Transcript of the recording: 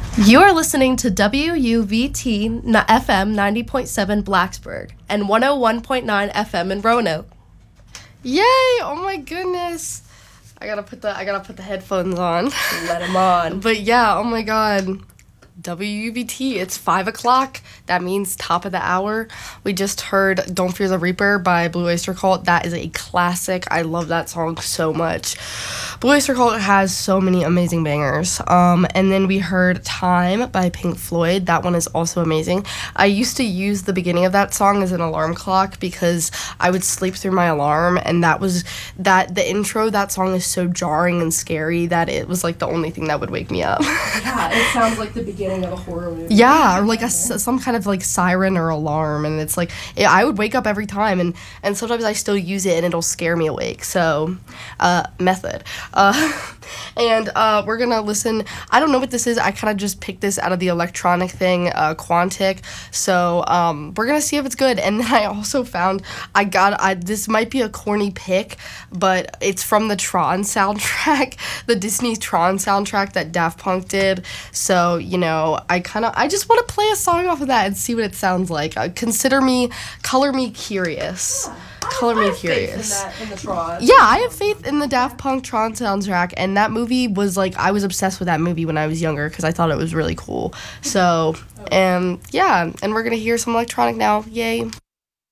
You are listening to WUVT FM 90.7 Blacksburg and 101.9 FM in Roanoke. Yay! Oh my goodness. I gotta put the headphones on. Let them on. But yeah, oh my god. WUVT, it's 5 o'clock. That means top of the hour. We just heard Don't Fear the Reaper by Blue Oyster Cult. That is a classic. I love that song so much. Blue Oyster Cult has so many amazing bangers. And then we heard Time by Pink Floyd. That one is also amazing. I used to use the beginning of that song as an alarm clock because I would sleep through my alarm, and the intro of that song is so jarring and scary that it was like the only thing that would wake me up. Yeah, it sounds like the beginning of a horror movie. Yeah, or like some kind of like siren or alarm, and it's like I would wake up every time, and sometimes I still use it and it'll scare me awake. So method. And we're gonna listen. I don't know what this is. I kind of just picked this out of the electronic thing, Quantic. So we're gonna see if it's good. And then I also found this might be a corny pick, but it's from the Tron soundtrack, the Disney Tron soundtrack that Daft Punk did. So I just want to play a song off of that and see what it sounds like. Color me curious. Yeah. Color me curious. In the Tron. Yeah, I have faith in the Daft Punk Tron soundtrack, and that movie was like, I was obsessed with that movie when I was younger because I thought it was really cool. So, and we're gonna hear some electronic now. Yay.